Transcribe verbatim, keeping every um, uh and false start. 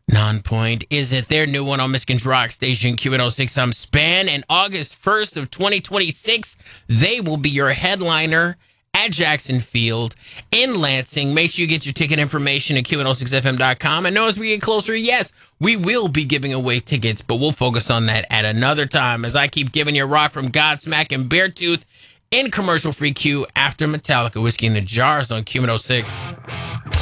Non-point, is it their new one on Michigan's rock station, Q one oh six I'm Span, and August first of twenty twenty-six, they will be your headliner at Jackson Field in Lansing. Make sure you get your ticket information at Q one oh six F M dot com. And know as we get closer, yes, we will be giving away tickets, but we'll focus on that at another time as I keep giving you a rock from Godsmack and Beartooth in commercial-free Q after Metallica Whiskey in the Jars on Q one oh six.